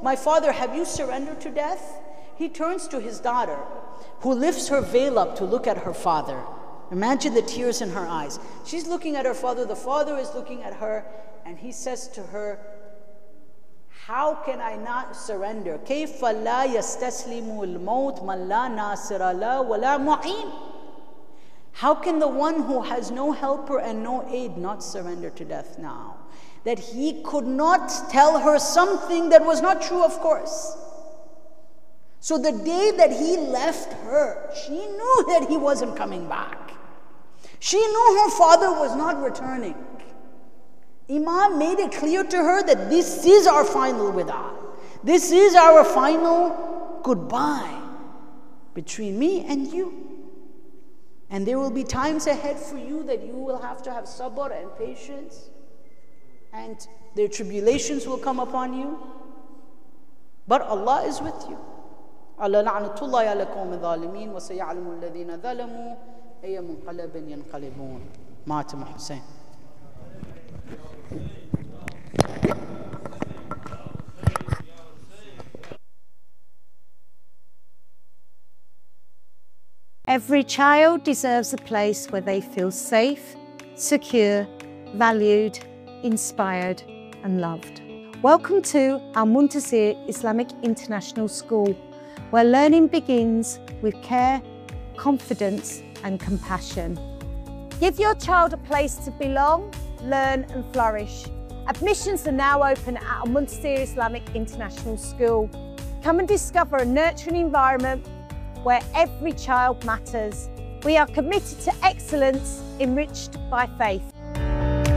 my father, have you surrendered to death? He turns to his daughter, who lifts her veil up to look at her father. Imagine the tears in her eyes. She's looking at her father, the father is looking at her, and he says to her, how can I not surrender? كيف لا يستسلم الموت من لا ناصر له ولا معين? How can the one who has no helper and no aid not surrender to death now? That he could not tell her something that was not true, of course. So the day that he left her, she knew that he wasn't coming back. She knew her father was not returning. Imam made it clear to her that this is our final wida. This is our final goodbye between me and you. And there will be times ahead for you that you will have to have sabr and patience, and their tribulations will come upon you. But Allah is with you. Allah la'natullahi ala qawmi dhalimin wa sayalamu alladhina dhalamu ayya munqalabin yanqalibun. Ma'atim Hussein. Every child deserves a place where they feel safe, secure, valued, inspired and loved. Welcome to Al-Muntasir Islamic International School, where learning begins with care, confidence and compassion. Give your child a place to belong, learn and flourish. Admissions are now open at Al-Muntasir Islamic International School. Come and discover a nurturing environment where every child matters. We are committed to excellence enriched by faith.